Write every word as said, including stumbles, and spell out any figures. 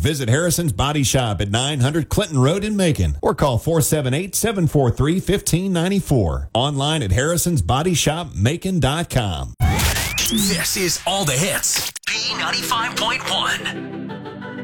visit Harrison's Body Shop at nine hundred Clinton Road in Macon or call four seven eight, seven four three, one five nine four. Online at harrisons body shop macon dot com. This is All the Hits, B ninety-five point one.